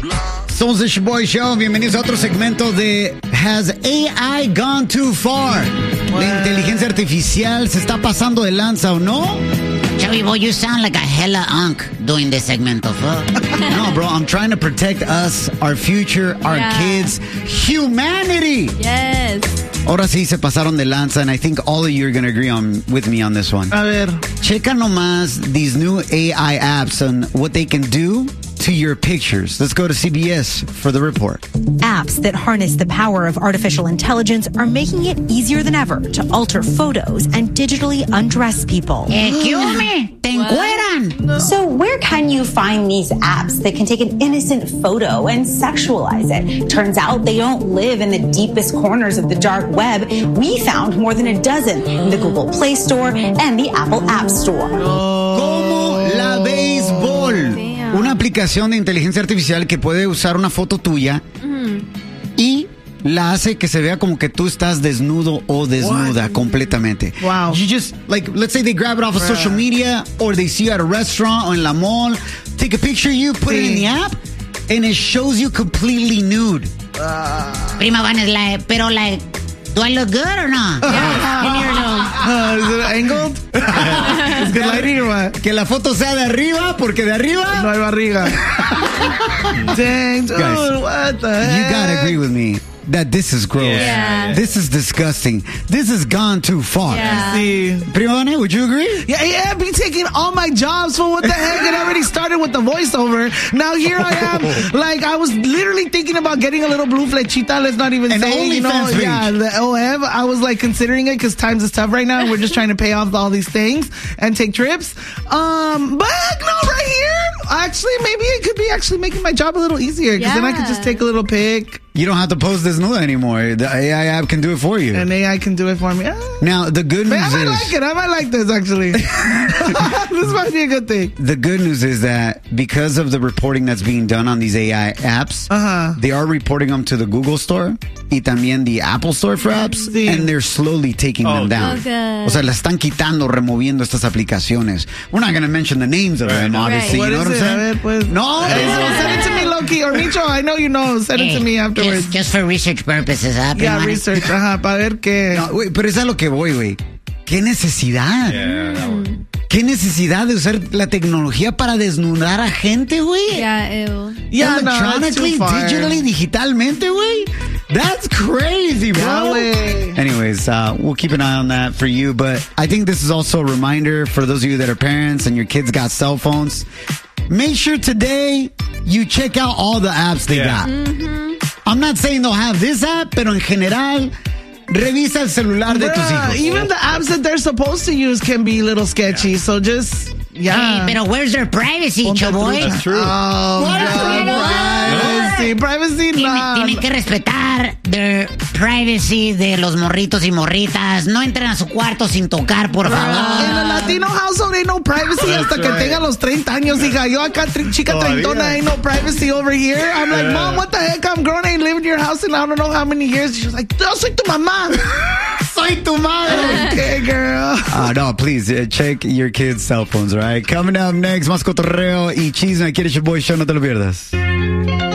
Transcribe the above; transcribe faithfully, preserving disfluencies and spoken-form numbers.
Somos the Shaboy Show. Bienvenidos a otro segmento de Has A I Gone Too Far? What? ¿La inteligencia artificial se está pasando de lanza o no? Chubby boy, you sound like a hella unk doing this segmento, fuck. No, bro, I'm trying to protect us, our future, our yeah. kids, humanity. Yes. Ahora sí se pasaron de lanza, and I think all of you are going to agree on with me on this one. A ver. Checa nomás these new A I apps and what they can do to your pictures. Let's go to C B S for the report. Apps that harness the power of artificial intelligence are making it easier than ever to alter photos and digitally undress people. Excuse me, te encueran. So where can you find these apps that can take an innocent photo and sexualize it? Turns out they don't live in the deepest corners of the dark web. We found more than a dozen in the Google Play Store and the Apple App Store. Como la béisbol. Una aplicación de inteligencia artificial que puede usar una foto tuya mm-hmm. y la hace que se vea como que tú estás desnudo o desnuda What? completamente. Wow. You just, like, let's say they grab it off of Bruh. social media or they see you at a restaurant or in la mall, take a picture of you, put sí. it in the app, and it shows you completely nude. Uh. Prima Van is like, pero like, do I look good or not? Yeah, in your nose. Uh, is it angled? Is good lighting or what? Que la foto sea de arriba, porque de arriba no hay barriga. Dang, dude, guys, what the heck? You gotta agree with me that this is gross. Yeah. This is disgusting. This has gone too far. Yeah. See. Primavana, would you agree? Yeah, yeah, be taking all my jobs for what the heck? It already started with the voiceover. Now here I am. Like, I was literally thinking about getting a little blue flechita. Let's not even and say, you know, page. yeah, the O F. I was like considering it because times is tough right now. We're just trying to pay off all these things and take trips. Um, but no, right here, actually, maybe it could be actually making my job a little easier because yeah. then I could just take a little pic. You don't have to pose desnuda anymore. The A I app can do it for you. And A I can do it for me. Ah. Now, the good news Man, I might is... like it. I might like this, actually. This might be a good thing. The good news is that because of the reporting that's being done on these A I apps, uh-huh. they are reporting them to the Google Store y también the Apple Store for apps, sí. and they're slowly taking oh, them down. Okay. O sea, la están quitando, removiendo estas aplicaciones. We're not going to mention the names of right. them, obviously. Right. You What know is what I'm it? saying? Ver, pues. No. Hey, so send it to me, Loki. Or Micho, I know you know. Send hey, it to me afterwards. Just, just for research purposes, ¿ah? Yeah, research. Ajá, para ver qué. No, wey, pero es a lo que voy, güey. ¿Qué necesidad? Yeah, mm. ¿Qué necesidad de usar la tecnología para desnudar a gente, güey? Yeah, ew. Yeah, Electronically, no, digitally, digitalmente, güey? That's crazy, bro. Yeah, Anyways, uh, we'll keep an eye on that for you. But I think this is also a reminder for those of you that are parents and your kids got cell phones. Make sure today you check out all the apps they yeah. got. Mm-hmm. I'm not saying they'll have this app, pero en general, revisa el celular de Bruh, tus hijos. Even the apps that they're supposed to use can be a little sketchy. Yeah. So just, yeah. Hey, pero where's their privacy, Chaboy? That's true. Oh, God, privacy. Privacy, no. Tienen que respetar their privacy de los morritos y morritas. No entren a su cuarto sin tocar, por favor. En el Latino household ain't no privacy That's hasta right. que tenga los treinta años. Hija, yo acá, chica treintona, ain't no privacy over here. I'm like, yeah. Mom, what the heck? I'm grown. I ain't lived in your house in I don't know how many years. She's like, yo soy tu mamá. Soy tu madre. Okay, girl. Uh, no, please, uh, check your kids' cell phones, all right? Coming up next, más cotorreo y chisme. Aquí en el Shaboy Show, no te lo pierdas.